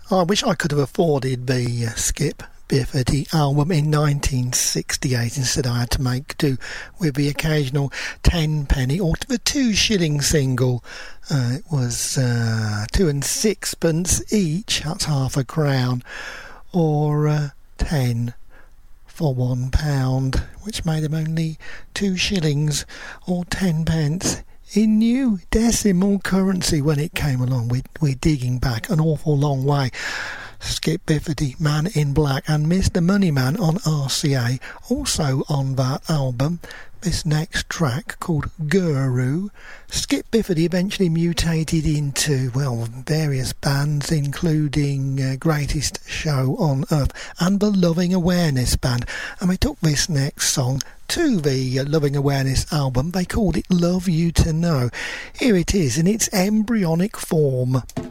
I wish I could have afforded the Skip Bifferty album in 1968. Instead I had to make do with the occasional 10-penny or the 2-shilling single. It was 2 and 6pence each, that's half a crown, or 10 for £1, which made them only 2 shillings or 10 pence in new decimal currency when it came along. We're digging back an awful long way. Skip Bifferty, Man in Black, and Mr. Moneyman on RCA. Also on that album, this next track called Guru. Skip Bifferty eventually mutated into, well, various bands, including Greatest Show on Earth and the Loving Awareness Band. And they took this next song to the Loving Awareness album. They called it Love You to Know. Here it is in its embryonic form.